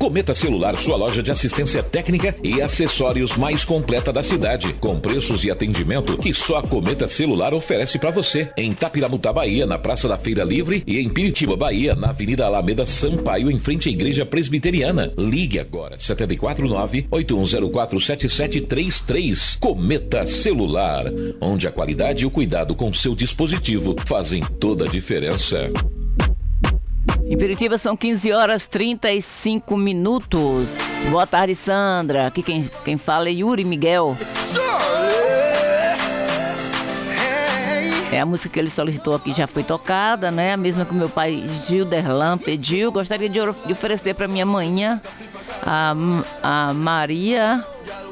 Cometa Celular, sua loja de assistência técnica e acessórios mais completa da cidade, com preços e atendimento que só a Cometa Celular oferece para você. Em Tapiramutá, Bahia, na Praça da Feira Livre, e em Piritiba, Bahia, na Avenida Alameda Sampaio, em frente à Igreja Presbiteriana. Ligue agora, 749-8104-7733. Cometa Celular, onde a qualidade e o cuidado com seu dispositivo fazem toda a diferença. Em Piritiba são 15h35. Boa tarde, Sandra. Aqui quem fala é Yuri Miguel. A música que ele solicitou aqui já foi tocada, né? A mesma que o meu pai Gilderlan pediu. Gostaria de oferecer para minha manhã, a Maria,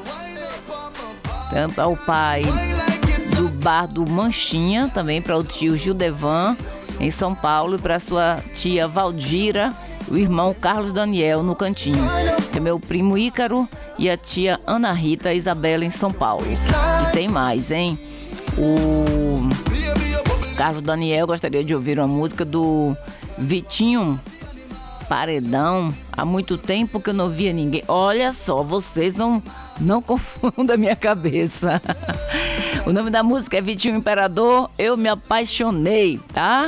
ao pai do Bar do Manchinha, também para o tio Gildevan, em São Paulo, e para sua tia Valdira, o irmão Carlos Daniel, no Cantinho. É meu primo Ícaro e a tia Ana Rita Isabela, em São Paulo. E tem mais, hein? O Carlos Daniel gostaria de ouvir uma música do Vitinho Paredão. Há muito tempo que eu não via ninguém. Olha só, vocês não confundam a minha cabeça. O nome da música é Vitinho Imperador, Eu Me Apaixonei, tá?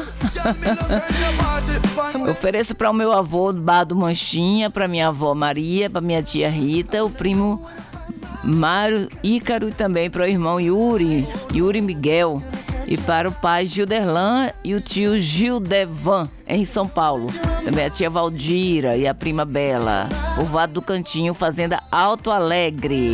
Ofereço para o meu avô do Bar do Manchinha, para minha avó Maria, para minha tia Rita, o primo Mário Ícaro, e também para o irmão Yuri Miguel, e para o pai Gilderlan e o tio Gildevan, em São Paulo. Também a tia Valdira e a prima Bela, povoado do Cantinho, Fazenda Alto Alegre.